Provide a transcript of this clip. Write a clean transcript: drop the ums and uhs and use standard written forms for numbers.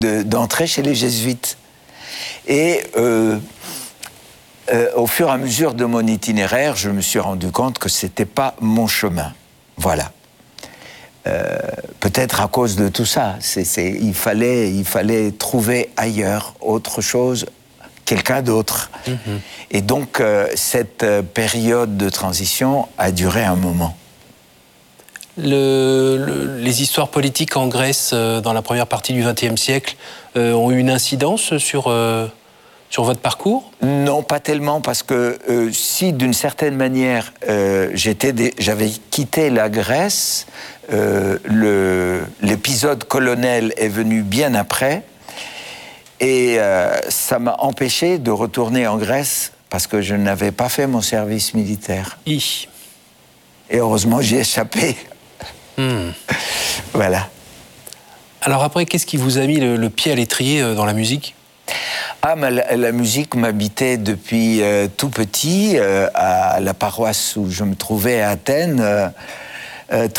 d'entrer chez les jésuites. Et au fur et à mesure de mon itinéraire, je me suis rendu compte que c'était pas mon chemin. Voilà. Peut-être à cause de tout ça. Il fallait trouver ailleurs autre chose, quelqu'un d'autre. Et donc, cette période de transition a duré un moment. Les histoires politiques en Grèce dans la première partie du XXe siècle ont eu une incidence sur votre parcours ? Non, pas tellement, parce que si d'une certaine manière j'avais quitté la Grèce, l'épisode colonel est venu bien après, et ça m'a empêché de retourner en Grèce parce que je n'avais pas fait mon service militaire. Et heureusement, j'y ai échappé. Voilà. Alors après, qu'est-ce qui vous a mis le pied à l'étrier dans la musique ? La musique m'habitait depuis tout petit, à la paroisse où je me trouvais à Athènes.